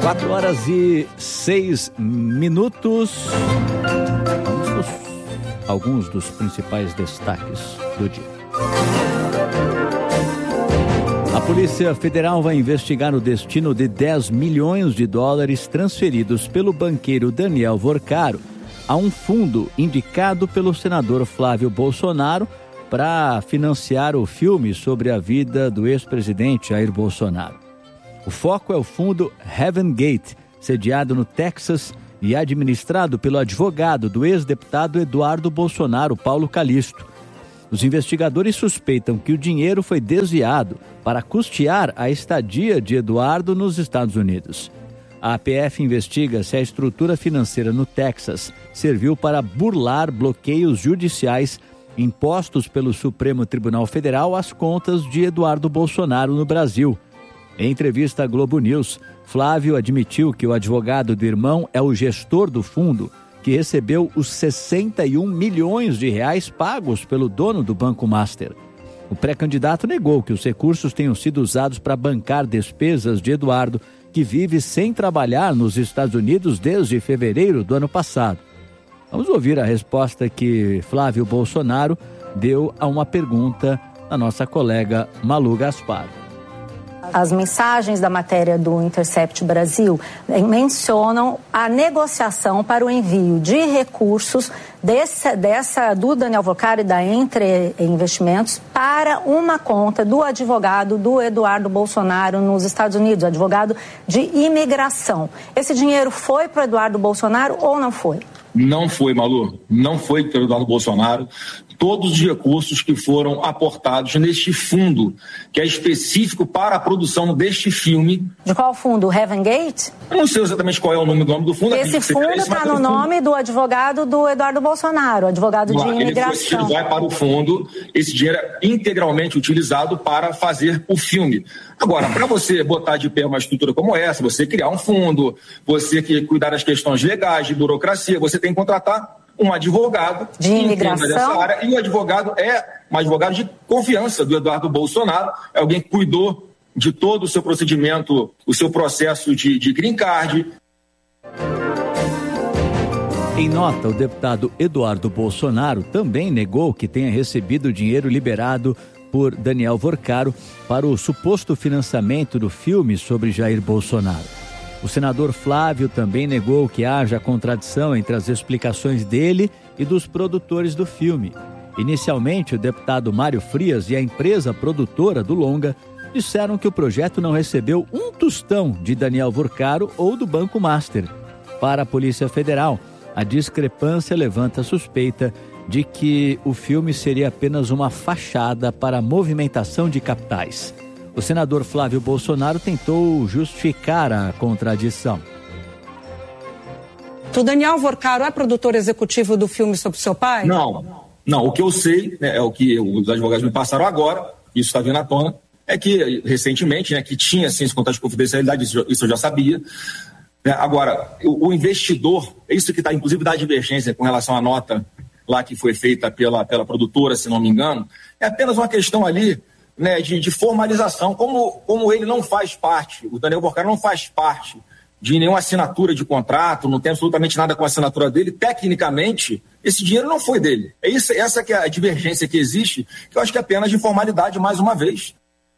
4h06. Vamos a alguns dos principais destaques do dia. A Polícia Federal vai investigar o destino de 10 milhões de dólares transferidos pelo banqueiro Daniel Vorcaro a um fundo indicado pelo senador Flávio Bolsonaro para financiar o filme sobre a vida do ex-presidente Jair Bolsonaro. O foco é o fundo Heaven Gate, sediado no Texas e administrado pelo advogado do ex-deputado Eduardo Bolsonaro, Paulo Calixto. Os investigadores suspeitam que o dinheiro foi desviado para custear a estadia de Eduardo nos Estados Unidos. A APF investiga se a estrutura financeira no Texas serviu para burlar bloqueios judiciais impostos pelo Supremo Tribunal Federal às contas de Eduardo Bolsonaro no Brasil. Em entrevista à Globo News, Flávio admitiu que o advogado do irmão é o gestor do fundo, que recebeu os 61 milhões de reais pagos pelo dono do Banco Master. O pré-candidato negou que os recursos tenham sido usados para bancar despesas de Eduardo, que vive sem trabalhar nos Estados Unidos desde fevereiro do ano passado. Vamos ouvir a resposta que Flávio Bolsonaro deu a uma pergunta da nossa colega Malu Gaspar. As mensagens da matéria do Intercept Brasil mencionam a negociação para o envio de recursos do Daniel Vorcaro e da Entre Investimentos para uma conta do advogado do Eduardo Bolsonaro nos Estados Unidos, advogado de imigração. Esse dinheiro foi para o Eduardo Bolsonaro ou não foi? Não foi, Malu. Não foi para o Eduardo Bolsonaro. Todos os recursos que foram aportados neste fundo, que é específico para a produção deste filme. De qual fundo? O Heaven Gate? Eu não sei exatamente qual é o nome do fundo. Esse fundo está no nome do advogado do Eduardo Bolsonaro, advogado de imigração. Ele vai para o fundo, esse dinheiro é integralmente utilizado para fazer o filme. Agora, para você botar de pé uma estrutura como essa, você criar um fundo, você que cuidar das questões legais, de burocracia, você tem que contratar um advogado de imigração dessa área, e o advogado é um advogado de confiança do Eduardo Bolsonaro, é alguém que cuidou de todo o seu procedimento, o seu processo de green card. Em nota, o deputado Eduardo Bolsonaro também negou que tenha recebido dinheiro liberado por Daniel Vorcaro para o suposto financiamento do filme sobre Jair Bolsonaro. O senador Flávio também negou que haja contradição entre as explicações dele e dos produtores do filme. Inicialmente, o deputado Mário Frias e a empresa produtora do longa disseram que o projeto não recebeu um tostão de Daniel Vorcaro ou do Banco Master. Para a Polícia Federal, a discrepância levanta a suspeita de que o filme seria apenas uma fachada para a movimentação de capitais. O senador Flávio Bolsonaro tentou justificar a contradição. O Daniel Vorcaro é produtor executivo do filme sobre seu pai? Não. O que eu sei, é o que os advogados me passaram agora, isso está vindo à tona, é que recentemente, que tinha sim esse contrato de confidencialidade, isso eu já sabia. Agora, o investidor, isso que está inclusive da divergência com relação à nota lá que foi feita pela produtora, se não me engano, é apenas uma questão ali, de formalização, como ele não faz parte, o Daniel Vorcaro não faz parte de nenhuma assinatura de contrato, não tem absolutamente nada com a assinatura dele, tecnicamente, esse dinheiro não foi dele. Essa que é a divergência que existe, que eu acho que é apenas de formalidade mais uma vez.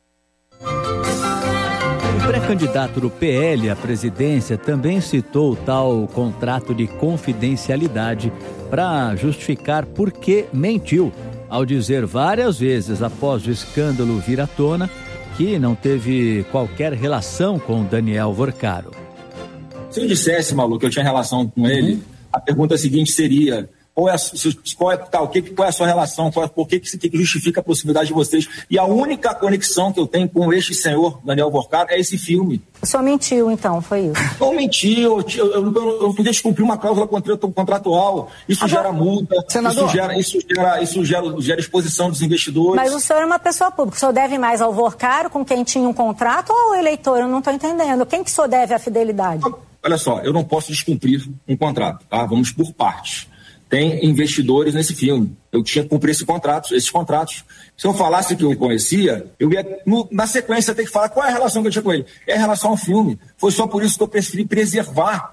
O pré-candidato do PL à presidência também citou o tal contrato de confidencialidade para justificar por que mentiu, ao dizer várias vezes após o escândalo vir à tona que não teve qualquer relação com Daniel Vorcaro. Se eu dissesse, Malu, que eu tinha relação com ele, a pergunta seguinte seria: qual é a sua relação? Por que justifica a possibilidade de vocês? E a única conexão que eu tenho com este senhor, Daniel Vorcaro, é esse filme. O senhor mentiu, então, foi isso? Não menti, eu não podia descumprir uma cláusula contratual. Isso gera multa, senador, isso gera exposição dos investidores. Mas o senhor é uma pessoa pública. O senhor deve mais ao Vorcaro, com quem tinha um contrato, ou ao eleitor? Eu não estou entendendo. Quem que o senhor deve a fidelidade? Olha só, eu não posso descumprir um contrato, tá? Vamos por partes. tem investidores nesse filme. Eu tinha que cumprir esses contratos. Se eu falasse que eu conhecia, eu ia, na sequência, ter que falar qual é a relação que eu tinha com ele. É a relação ao filme. Foi só por isso que eu preferi preservar.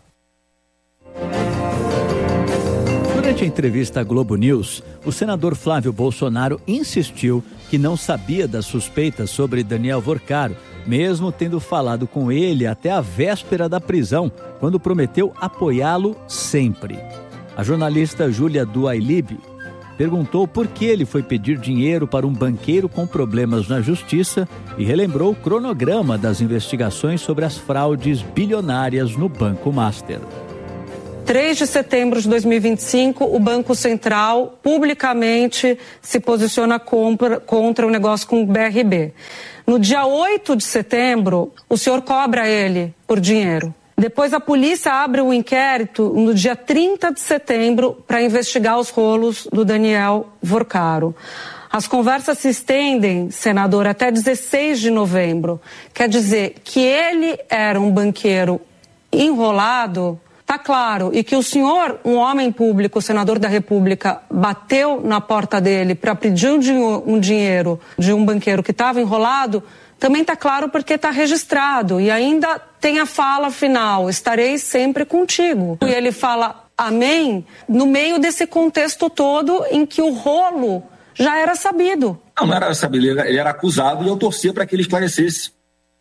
Durante a entrevista à Globo News, o senador Flávio Bolsonaro insistiu que não sabia das suspeitas sobre Daniel Vorcaro, mesmo tendo falado com ele até a véspera da prisão, quando prometeu apoiá-lo sempre. A jornalista Júlia Duailib perguntou por que ele foi pedir dinheiro para um banqueiro com problemas na justiça e relembrou o cronograma das investigações sobre as fraudes bilionárias no Banco Master. 3 de setembro de 2025, o Banco Central publicamente se posiciona contra o negócio com o BRB. No dia 8 de setembro, o senhor cobra ele por dinheiro. Depois a polícia abre um inquérito no dia 30 de setembro para investigar os rolos do Daniel Vorcaro. As conversas se estendem, senador, até 16 de novembro. Quer dizer que ele era um banqueiro enrolado. Tá claro, e que o senhor, um homem público, senador da República, bateu na porta dele para pedir um dinheiro de um banqueiro que estava enrolado, também tá claro porque está registrado. E ainda tem a fala final, estarei sempre contigo. E ele fala amém no meio desse contexto todo em que o rolo já era sabido. Não era sabido, ele era acusado e eu torcia para que ele esclarecesse.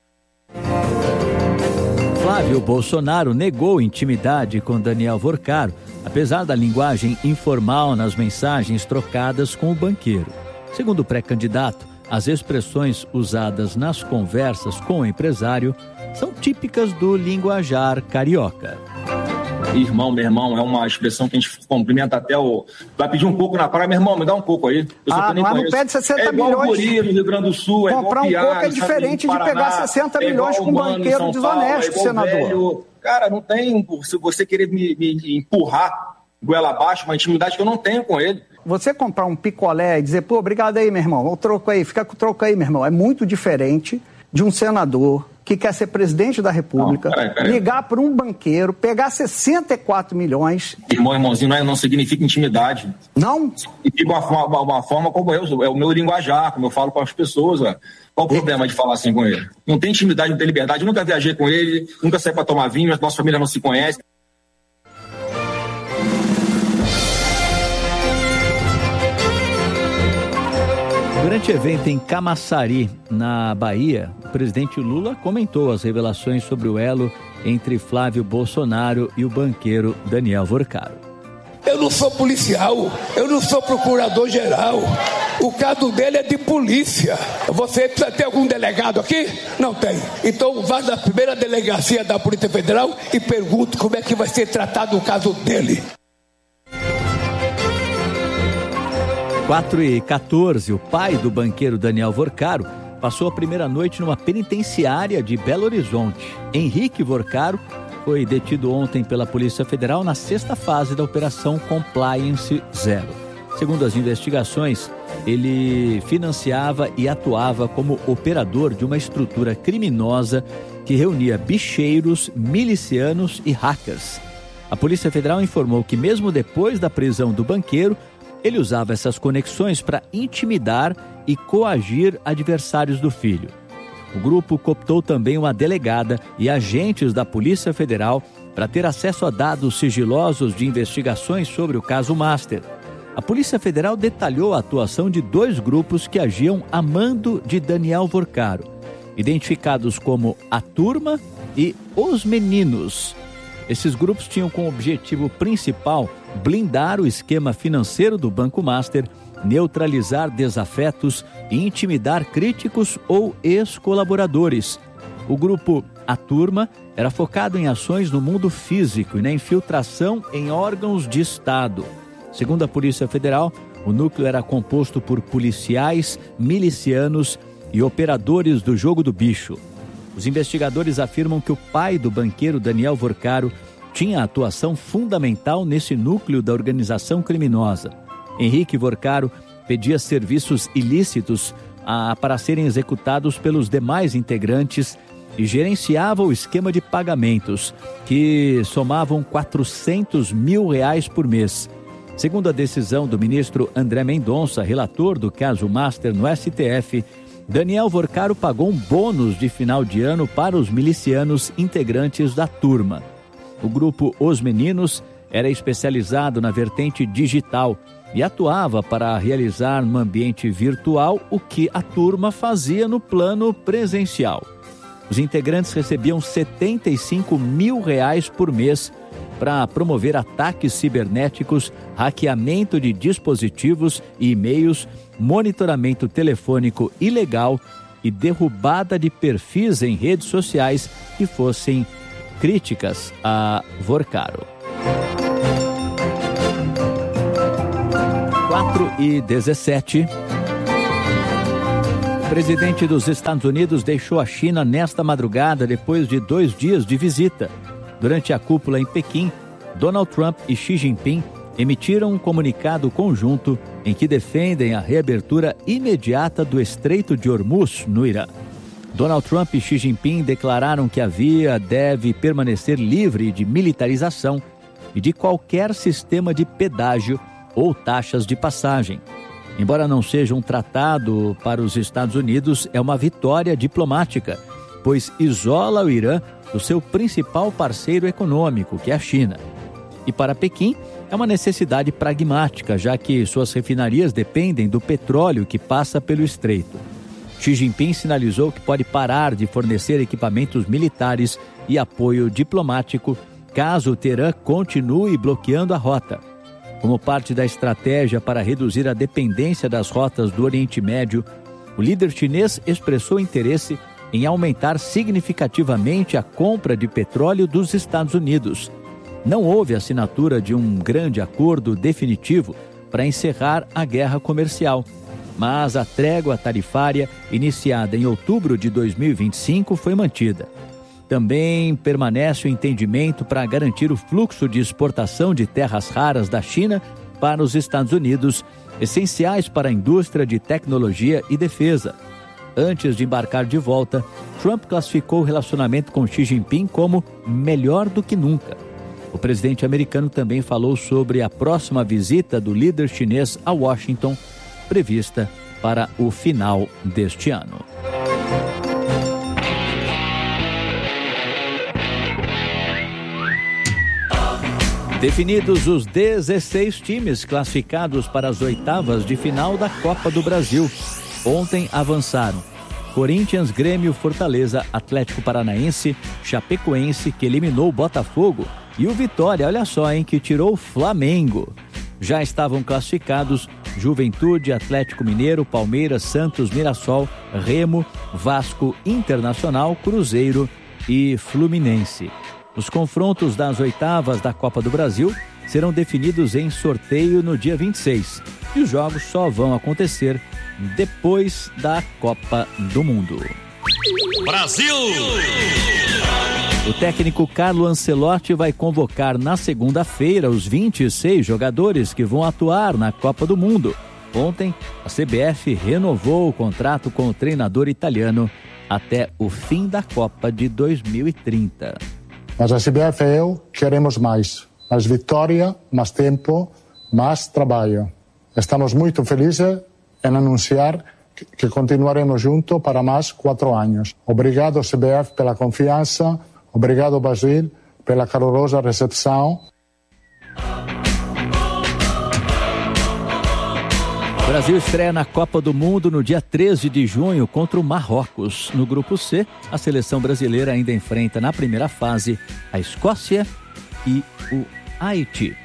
Flávio Bolsonaro negou intimidade com Daniel Vorcaro, apesar da linguagem informal nas mensagens trocadas com o banqueiro. Segundo o pré-candidato, as expressões usadas nas conversas com o empresário são típicas do linguajar carioca. Irmão, meu irmão, é uma expressão que a gente cumprimenta até o... Vai pedir um coco na praia, meu irmão, me dá um coco aí. Não pede 60 milhões. É igual Guri, no Rio Grande do Sul, comprar um coco é diferente de pegar 60 milhões com um banqueiro desonesto, senador. Velho. Cara, não tem... Se você querer me empurrar goela abaixo, uma intimidade que eu não tenho com ele. Você comprar um picolé e dizer, pô, obrigado aí, meu irmão, o troco aí, fica com o troco aí, meu irmão. É muito diferente de um senador que quer ser presidente da República, ligar para um banqueiro, pegar 64 milhões... Irmãozinho, não significa intimidade. Não? Significa uma forma como é o meu linguajar, como eu falo com as pessoas. Ó. Qual o problema de falar assim com ele? Não tem intimidade, não tem liberdade. Eu nunca viajei com ele, nunca saí para tomar vinho, a nossa família não se conhece. Durante o evento em Camaçari, na Bahia, o presidente Lula comentou as revelações sobre o elo entre Flávio Bolsonaro e o banqueiro Daniel Vorcaro. Eu não sou policial, eu não sou procurador-geral. O caso dele é de polícia. Você precisa ter algum delegado aqui? Não tem. Então vá na primeira delegacia da Polícia Federal e pergunte como é que vai ser tratado o caso dele. 4h14, o pai do banqueiro Daniel Vorcaro passou a primeira noite numa penitenciária de Belo Horizonte. Henrique Vorcaro foi detido ontem pela Polícia Federal na 6ª fase da Operação Compliance Zero. Segundo as investigações, ele financiava e atuava como operador de uma estrutura criminosa que reunia bicheiros, milicianos e hackers. A Polícia Federal informou que mesmo depois da prisão do banqueiro, ele usava essas conexões para intimidar e coagir adversários do filho. O grupo cooptou também uma delegada e agentes da Polícia Federal para ter acesso a dados sigilosos de investigações sobre o caso Master. A Polícia Federal detalhou a atuação de 2 grupos que agiam a mando de Daniel Vorcaro, identificados como a Turma e os Meninos. Esses grupos tinham como objetivo principal blindar o esquema financeiro do Banco Master, neutralizar desafetos e intimidar críticos ou ex-colaboradores. O grupo A Turma era focado em ações no mundo físico e na infiltração em órgãos de Estado. Segundo a Polícia Federal, o núcleo era composto por policiais, milicianos e operadores do jogo do bicho. Os investigadores afirmam que o pai do banqueiro Daniel Vorcaro tinha atuação fundamental nesse núcleo da organização criminosa. Henrique Vorcaro pedia serviços ilícitos para serem executados pelos demais integrantes e gerenciava o esquema de pagamentos, que somavam R$400 mil por mês. Segundo a decisão do ministro André Mendonça, relator do caso Master no STF, Daniel Vorcaro pagou um bônus de final de ano para os milicianos integrantes da turma. O grupo Os Meninos era especializado na vertente digital e atuava para realizar no ambiente virtual o que a turma fazia no plano presencial. Os integrantes recebiam R$75 mil por mês para promover ataques cibernéticos, hackeamento de dispositivos e e-mails, monitoramento telefônico ilegal e derrubada de perfis em redes sociais que fossem críticas a Vorcaro. 4:17. O presidente dos Estados Unidos deixou a China nesta madrugada depois de 2 dias de visita. Durante a cúpula em Pequim, Donald Trump e Xi Jinping emitiram um comunicado conjunto em que defendem a reabertura imediata do Estreito de Hormuz, no Irã. Donald Trump e Xi Jinping declararam que a via deve permanecer livre de militarização e de qualquer sistema de pedágio ou taxas de passagem. Embora não seja um tratado para os Estados Unidos, é uma vitória diplomática, pois isola o Irã do seu principal parceiro econômico, que é a China. E para Pequim, é uma necessidade pragmática, já que suas refinarias dependem do petróleo que passa pelo estreito. Xi Jinping sinalizou que pode parar de fornecer equipamentos militares e apoio diplomático caso Teherã continue bloqueando a rota. Como parte da estratégia para reduzir a dependência das rotas do Oriente Médio, o líder chinês expressou interesse em aumentar significativamente a compra de petróleo dos Estados Unidos. Não houve assinatura de um grande acordo definitivo para encerrar a guerra comercial, mas a trégua tarifária iniciada em outubro de 2025 foi mantida. Também permanece o entendimento para garantir o fluxo de exportação de terras raras da China para os Estados Unidos, essenciais para a indústria de tecnologia e defesa. Antes de embarcar de volta, Trump classificou o relacionamento com Xi Jinping como melhor do que nunca. O presidente americano também falou sobre a próxima visita do líder chinês a Washington, prevista para o final deste ano. Definidos os 16 times classificados para as oitavas de final da Copa do Brasil. Ontem avançaram Corinthians, Grêmio, Fortaleza, Atlético Paranaense, Chapecoense, que eliminou o Botafogo, e o Vitória, olha só, que tirou o Flamengo. Já estavam classificados Juventude, Atlético Mineiro, Palmeiras, Santos, Mirassol, Remo, Vasco, Internacional, Cruzeiro e Fluminense. Os confrontos das oitavas da Copa do Brasil serão definidos em sorteio no dia 26 e os jogos só vão acontecer depois da Copa do Mundo. Brasil! O técnico Carlo Ancelotti vai convocar na segunda-feira os 26 jogadores que vão atuar na Copa do Mundo. Ontem, a CBF renovou o contrato com o treinador italiano até o fim da Copa de 2030. Mas a CBF e eu queremos mais vitória, mais tempo, mais trabalho. Estamos muito felizes em anunciar que continuaremos juntos para mais 4 anos. Obrigado, CBF, pela confiança. Obrigado, Brasil, pela calorosa recepção. O Brasil estreia na Copa do Mundo no dia 13 de junho contra o Marrocos. No grupo C, a seleção brasileira ainda enfrenta na primeira fase a Escócia e o Haiti.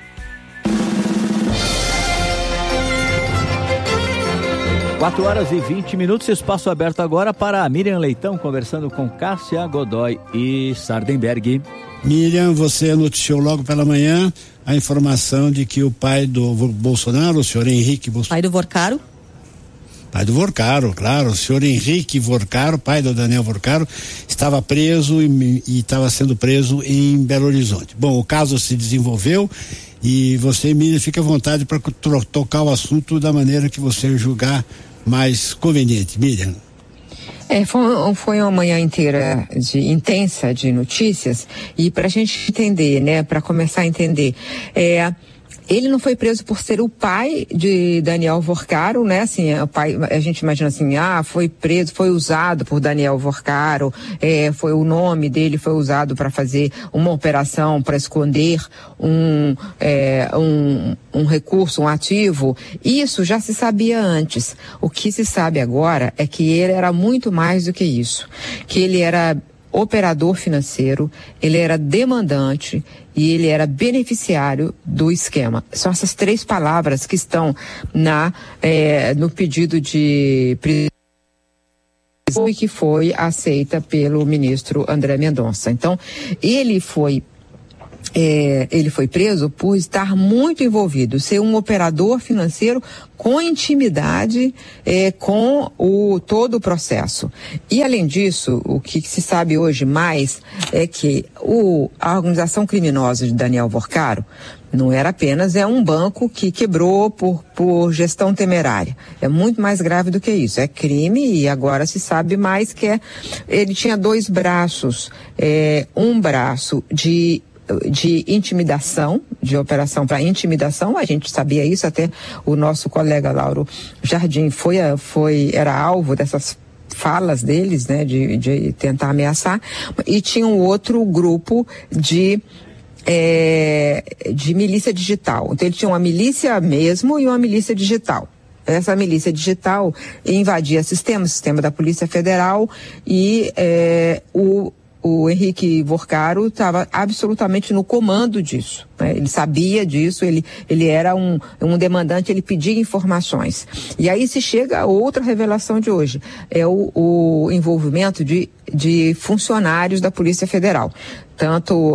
Quatro horas e 20 minutos, espaço aberto agora para a Miriam Leitão, conversando com Cássia Godoy e Sardenberg. Miriam, você noticiou logo pela manhã a informação de que o pai do Bolsonaro, o senhor Henrique Bolsonaro... Pai do Vorcaro? Pai do Vorcaro, claro, o senhor Henrique Vorcaro, pai do Daniel Vorcaro, estava preso e estava sendo preso em Belo Horizonte. Bom, o caso se desenvolveu e você, Miriam, fica à vontade para tocar o assunto da maneira que você julgar mais conveniente. Miriam. Foi uma manhã inteira intensa de notícias, e para a gente entender, né, para começar a entender, Ele não foi preso por ser o pai de Daniel Vorcaro, né? Assim, o pai, a gente imagina assim, foi preso, foi usado por Daniel Vorcaro, foi o nome dele foi usado para fazer uma operação para esconder um recurso, um ativo. Isso já se sabia antes. O que se sabe agora é que ele era muito mais do que isso, que ele era operador financeiro, ele era demandante e ele era beneficiário do esquema. São essas 3 palavras que estão no pedido de prisão e que foi aceita pelo ministro André Mendonça. Então, ele foi preso por estar muito envolvido, ser um operador financeiro com intimidade com todo o processo. E, além disso, o que se sabe hoje mais é que a organização criminosa de Daniel Vorcaro não era apenas um banco que quebrou por gestão temerária. É muito mais grave do que isso. É crime e agora se sabe mais que ele tinha 2 braços. Um braço de intimidação, de operação para intimidação, a gente sabia isso, até o nosso colega Lauro Jardim era alvo dessas falas deles, né, de tentar ameaçar, e tinha um outro grupo de milícia digital. Então ele tinha uma milícia mesmo e uma milícia digital. Essa milícia digital invadia sistema da Polícia Federal e o Henrique Vorcaro estava absolutamente no comando disso, né? Ele sabia disso, ele era um demandante, ele pedia informações. E aí se chega a outra revelação de hoje, é o envolvimento de funcionários da Polícia Federal, tanto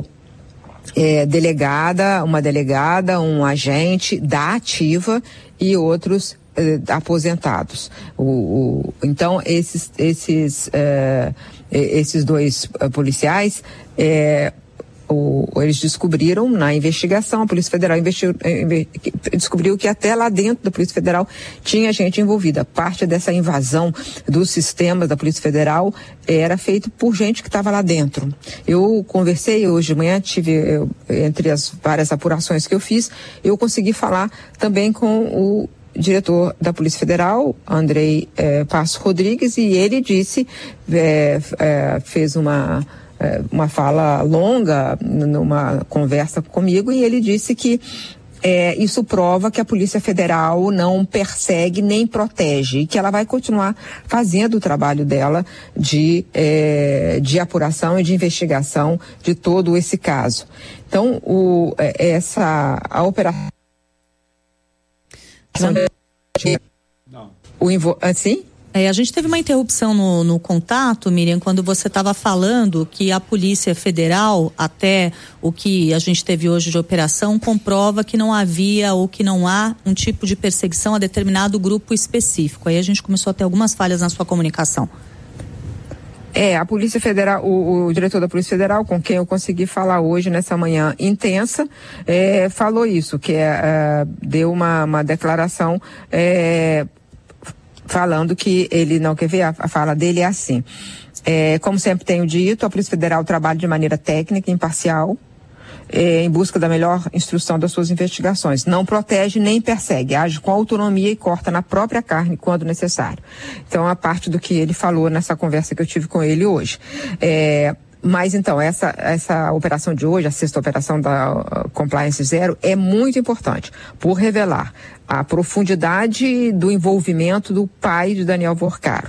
uma delegada, um agente da ativa e outros aposentados. Então esses 2 policiais, eles descobriram na investigação, a Polícia Federal descobriu que até lá dentro da Polícia Federal tinha gente envolvida. Parte dessa invasão dos sistemas da Polícia Federal era feito por gente que estava lá dentro. Eu conversei hoje de manhã, entre as várias apurações que eu fiz, eu consegui falar também com o diretor da Polícia Federal, Andrei Passo Rodrigues, e ele disse, fez uma fala longa numa conversa comigo, e ele disse que isso prova que a Polícia Federal não persegue nem protege e que ela vai continuar fazendo o trabalho dela de apuração e de investigação de todo esse caso. Então, a operação assim? A gente teve uma interrupção no contato, Miriam, quando você estava falando que a Polícia Federal, até o que a gente teve hoje de operação, comprova que não havia ou que não há um tipo de perseguição a determinado grupo específico. Aí a gente começou a ter algumas falhas na sua comunicação. A Polícia Federal, o diretor da Polícia Federal, com quem eu consegui falar hoje nessa manhã intensa, falou isso, que deu uma declaração falando que ele não quer ver, a fala dele é assim. Como sempre tenho dito, a Polícia Federal trabalha de maneira técnica, imparcial, em busca da melhor instrução das suas investigações. Não protege nem persegue, age com autonomia e corta na própria carne quando necessário. Então, a parte do que ele falou nessa conversa que eu tive com ele hoje. Mas então, essa operação de hoje, a 6ª operação da Compliance Zero, é muito importante por revelar a profundidade do envolvimento do pai de Daniel Vorcaro,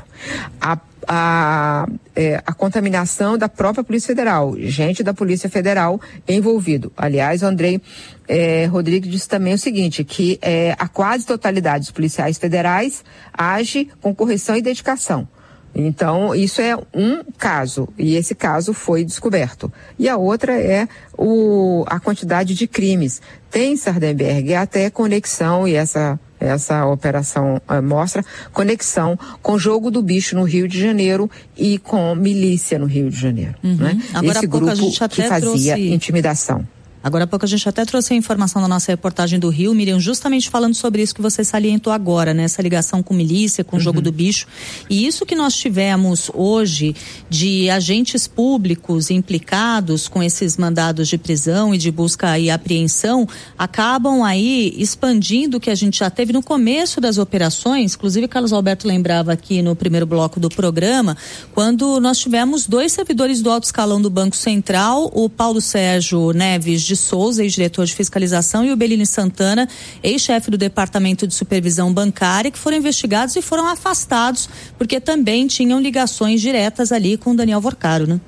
a contaminação da própria Polícia Federal, gente da Polícia Federal envolvido. Aliás, o Andrei Rodrigues disse também o seguinte, que a quase totalidade dos policiais federais age com correção e dedicação. Então, isso é um caso, e esse caso foi descoberto. E a outra é a quantidade de crimes. Tem, Sardenberg, até conexão, e essa operação mostra conexão com jogo do bicho no Rio de Janeiro e com milícia no Rio de Janeiro. Né? Agora, esse grupo que fazia intimidação. Agora há pouco a gente até trouxe a informação da nossa reportagem do Rio, Miriam, justamente falando sobre isso que você salientou agora, né? Essa ligação com milícia, com o jogo do bicho. E isso que nós tivemos hoje de agentes públicos implicados com esses mandados de prisão e de busca e apreensão, acabam aí expandindo o que a gente já teve no começo das operações. Inclusive, Carlos Alberto lembrava aqui no primeiro bloco do programa, quando nós tivemos 2 servidores do alto escalão do Banco Central, o Paulo Sérgio Neves de Souza, ex-diretor de fiscalização, e o Bellini Santana, ex-chefe do Departamento de Supervisão Bancária, que foram investigados e foram afastados porque também tinham ligações diretas ali com o Daniel Vorcaro, né?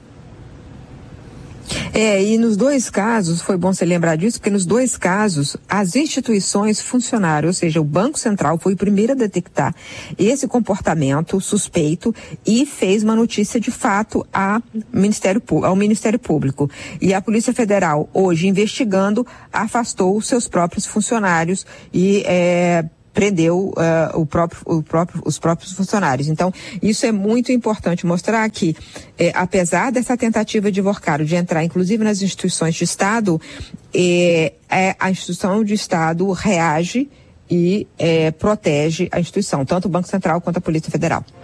E nos 2 casos, foi bom você lembrar disso, porque nos 2 casos, as instituições funcionaram, ou seja, o Banco Central foi o primeiro a detectar esse comportamento suspeito e fez uma notícia de fato ao Ministério Público. E a Polícia Federal, hoje investigando, afastou os seus próprios funcionários e prendeu os próprios funcionários. Então, isso é muito importante mostrar que, apesar dessa tentativa de Vorcaro de entrar, inclusive nas instituições de Estado, a instituição de Estado reage e protege a instituição, tanto o Banco Central quanto a Polícia Federal.